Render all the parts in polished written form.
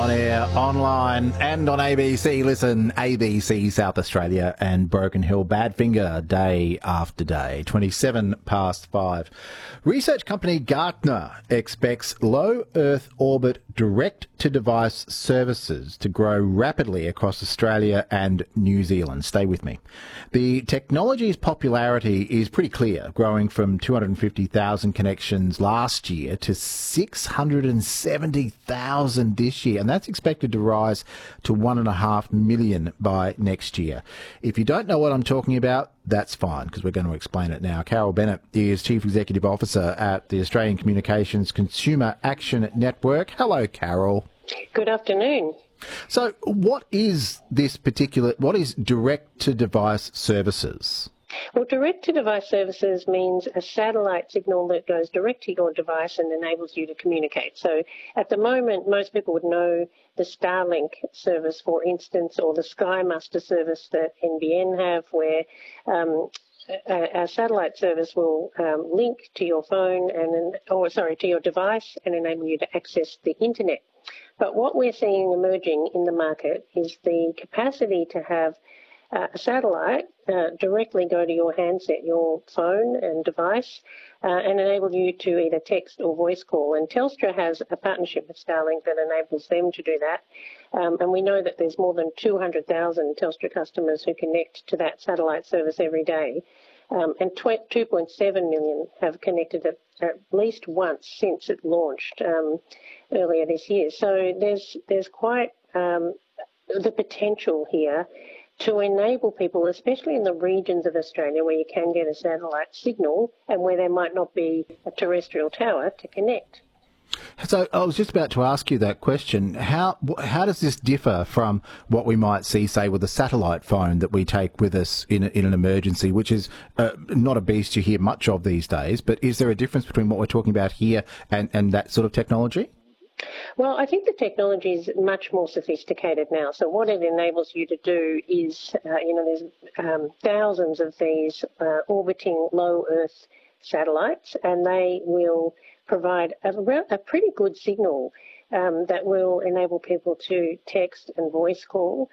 On air, online and on ABC. Listen, ABC South Australia and Broken Hill Badfinger day after day, 27 past 5. Research company Gartner expects low Earth orbit direct-to-device services to grow rapidly across Australia and New Zealand. Stay with me. The technology's popularity is pretty clear, growing from 250,000 connections last year to 670,000 this year, and that's expected to rise to 1.5 million by next year. If you don't know what I'm talking about, that's fine, because we're going to explain it now. Carol Bennett is Chief Executive Officer at the Australian Communications Consumer Action Network. Hello, Carol. Good afternoon. So what is direct-to-device services? Well, direct-to-device services means a satellite signal that goes direct to your device and enables you to communicate. So at the moment, most people would know the Starlink service, for instance, or the Sky Muster service that NBN have, where our satellite service will link to your phone to your device and enable you to access the internet. But what we're seeing emerging in the market is the capacity to have a satellite directly go to your handset, your phone and device, and enable you to either text or voice call. And Telstra has a partnership with Starlink that enables them to do that. And we know that there's more than 200,000 Telstra customers who connect to that satellite service every day. And 2.7 million have connected at least once since it launched earlier this year. So there's quite the potential here to enable people, especially in the regions of Australia where you can get a satellite signal and where there might not be a terrestrial tower, to connect. So I was just about to ask you that question. How does this differ from what we might see, say, with a satellite phone that we take with us in an emergency, which is not a beast you hear much of these days, but is there a difference between what we're talking about here and that sort of technology? Well, I think the technology is much more sophisticated now. So what it enables you to do is, there's thousands of these orbiting low Earth satellites, and they will provide a pretty good signal that will enable people to text and voice call.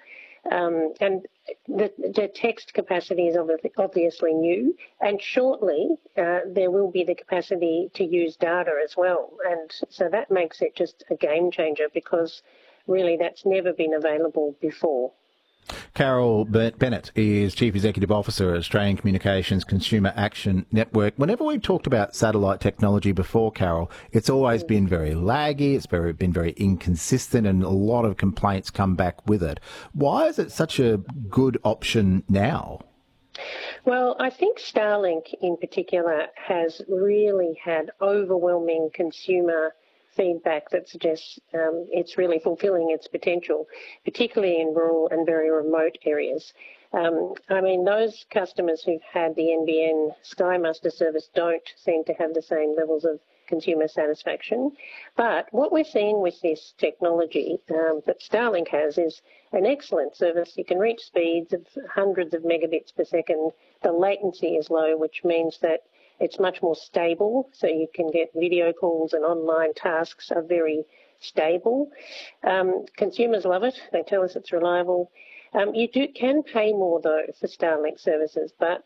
And the text capacity is obviously new, and shortly there will be the capacity to use data as well. And so that makes it just a game changer, because really that's never been available before. Carol Bennett is Chief Executive Officer at Australian Communications Consumer Action Network. Whenever we've talked about satellite technology before, Carol, it's always been very laggy, it's been very inconsistent, and a lot of complaints come back with it. Why is it such a good option now? Well, I think Starlink in particular has really had overwhelming consumer feedback that suggests it's really fulfilling its potential, particularly in rural and very remote areas. Those customers who've had the NBN Sky Muster service don't seem to have the same levels of consumer satisfaction. But what we're seeing with this technology that Starlink has is an excellent service. You can reach speeds of hundreds of megabits per second. The latency is low, which means that it's much more stable, so you can get video calls, and online tasks are very stable. Consumers love it. They tell us it's reliable. You can pay more, though, for Starlink services, but,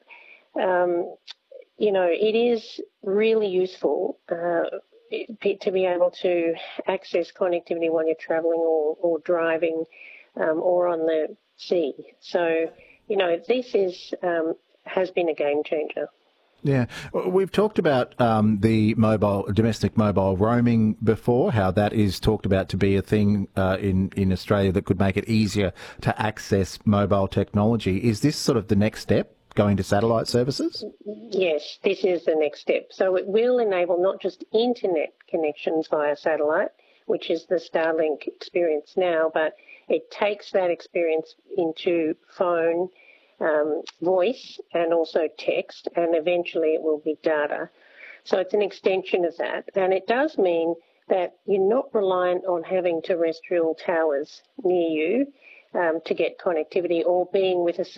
it is really useful to be able to access connectivity while you're travelling or driving or on the sea. So, this has been a game changer. Yeah, we've talked about the domestic mobile roaming before, how that is talked about to be a thing in Australia that could make it easier to access mobile technology. Is this sort of the next step, going to satellite services? Yes, this is the next step. So it will enable not just internet connections via satellite, which is the Starlink experience now, but it takes that experience into phone, voice, and also text, and eventually it will be data. So it's an extension of that. And it does mean that you're not reliant on having terrestrial towers near you to get connectivity, or being with a